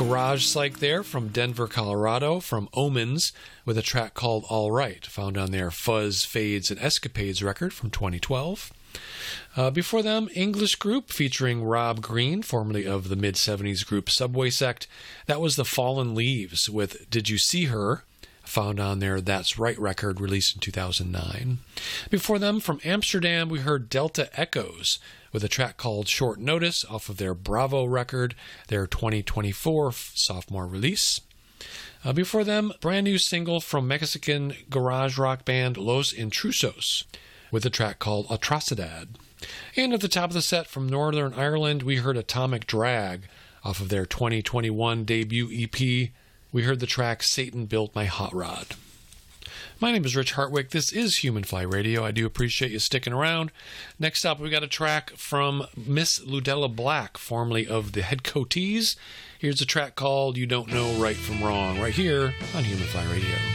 Garage Psych there from Denver, Colorado, from Omens, with a track called All Right, found on their Fuzz, Fades, and Escapades record from 2012. Before them, English group featuring Rob Green, formerly of the mid-70s group Subway Sect. That was the Fallen Leaves with Did You See Her, found on their That's Right record released in 2009. Before them, from Amsterdam, we heard Delta Echoes with a track called Short Notice off of their Bravo record, their 2024 sophomore release. Before them, brand new single from Mexican garage rock band Los Intrusos with a track called Atrocidad. And at the top of the set from Northern Ireland, we heard Atomic Drag off of their 2021 debut EP. We heard the track Satan Built My Hot Rod. My name is Rich Hartwick. This is Human Fly Radio. I do appreciate you sticking around. Next up, we got a track from Miss Ludella Black, formerly of the Head Coatees. Here's a track called You Don't Know Right from Wrong, right here on Human Fly Radio.